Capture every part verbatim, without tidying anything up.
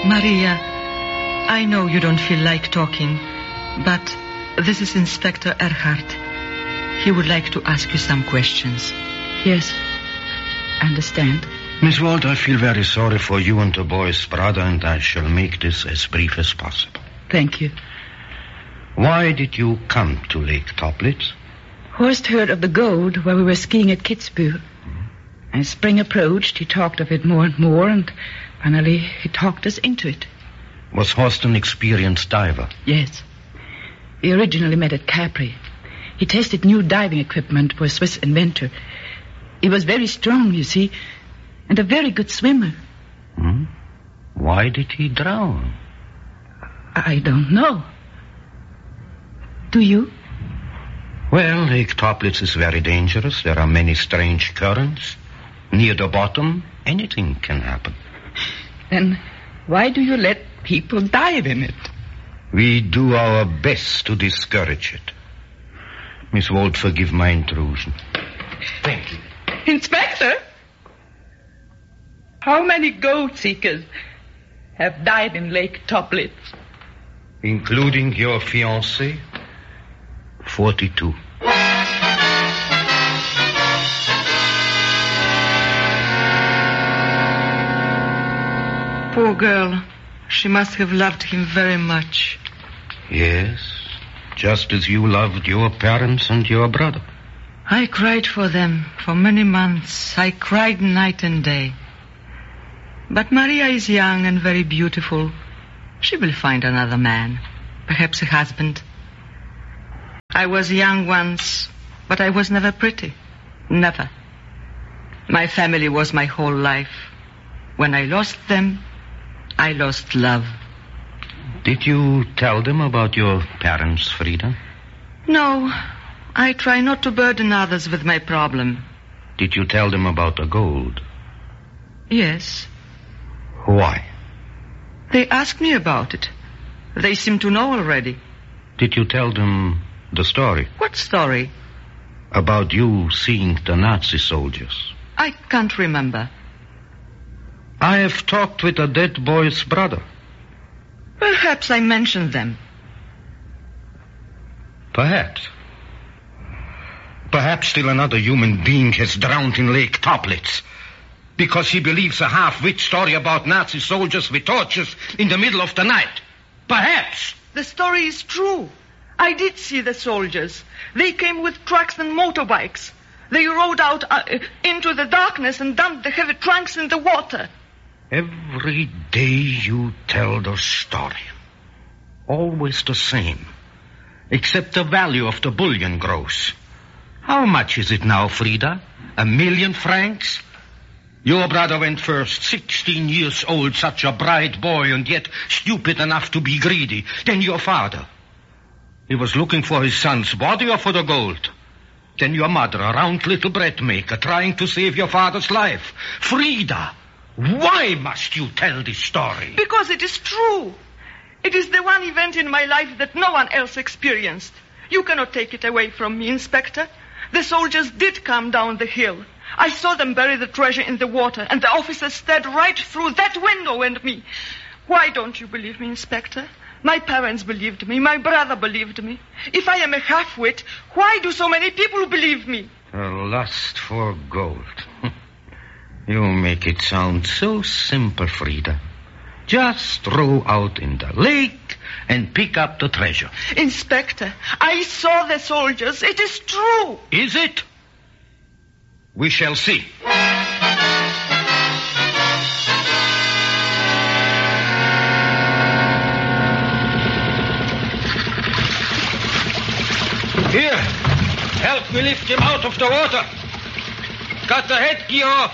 Maria, I know you don't feel like talking, but this is Inspector Erhardt. He would like to ask you some questions. Yes, I understand. Miss Walt, I feel very sorry for you and the boy's brother, and I shall make this as brief as possible. Thank you. Why did you come to Lake Toplitz? Horst heard of the gold while we were skiing at Kitzbühel. Mm-hmm. As spring approached, he talked of it more and more, and finally he talked us into it. Was Horst an experienced diver? Yes. We originally met at Capri. He tested new diving equipment for a Swiss inventor. He was very strong, you see, and a very good swimmer. Hmm? Why did he drown? I don't know. Do you? Well, Lake Toplitz is very dangerous. There are many strange currents. Near the bottom, anything can happen. Then why do you let people dive in it? We do our best to discourage it. Miss Walt, forgive my intrusion. Thank you. Inspector? How many gold seekers have died in Lake Toplitz? Including your fiancé? Forty-two. Poor girl. She must have loved him very much. Yes, just as you loved your parents and your brother. I cried for them for many months. I cried night and day. But Maria is young and very beautiful. She will find another man, perhaps a husband. I was young once, but I was never pretty. Never. My family was my whole life. When I lost them, I lost love. Did you tell them about your parents, Frida? No. I try not to burden others with my problem. Did you tell them about the gold? Yes. Why? They asked me about it. They seem to know already. Did you tell them the story? What story? About you seeing the Nazi soldiers. I can't remember. I have talked with the dead boy's brother. Perhaps I mentioned them. Perhaps. Perhaps still another human being has drowned in Lake Toplitz because he believes a half-wit story about Nazi soldiers with torches in the middle of the night. Perhaps. The story is true. I did see the soldiers. They came with trucks and motorbikes. They rode out uh, into the darkness and dumped the heavy trunks in the water. Every day you tell the story. Always the same. Except the value of the bullion grows. How much is it now, Frida? A million francs? Your brother went first, sixteen years old, such a bright boy, and yet stupid enough to be greedy. Then your father. He was looking for his son's body or for the gold. Then your mother, a round little bread maker, trying to save your father's life. Frida, why must you tell this story? Because it is true. It is the one event in my life that no one else experienced. You cannot take it away from me, Inspector. The soldiers did come down the hill. I saw them bury the treasure in the water, and the officers stared right through that window and me. Why don't you believe me, Inspector? My parents believed me. My brother believed me. If I am a half-wit, why do so many people believe me? A lust for gold. You make it sound so simple, Frida. Just throw out in the lake and pick up the treasure. Inspector, I saw the soldiers. It is true. Is it? We shall see. Here, help me lift him out of the water. Got the headgear off.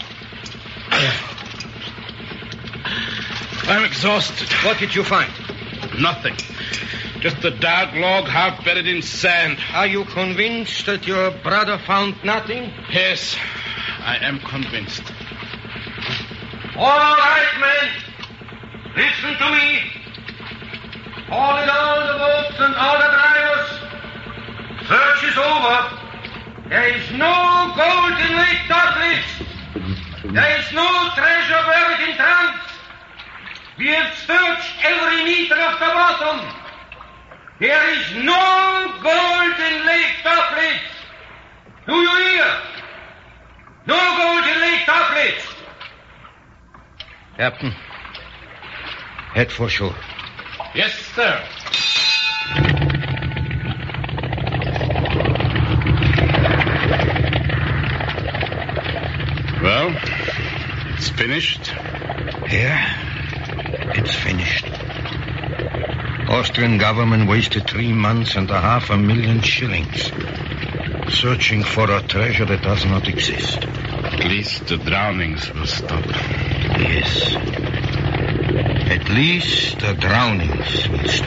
I'm exhausted. What did you find? Nothing. Just a dark log half buried in sand. Are you convinced that your brother found nothing? Yes, I am convinced. All right, men. Listen to me. All in all the boats and all the drivers. Search is over. There is no gold in Lake Toplitz. There is no treasure buried in trunks. We have searched every meter of the bottom. There is no gold in Lake Toplitz. Do you hear? No gold in Lake Toplitz. Captain, head for shore. Yes, sir. Well, it's finished. Yeah, it's finished. Austrian government wasted three months and a half a million shillings searching for a treasure that does not exist. At least the drownings will stop. Yes. At least the drownings will stop.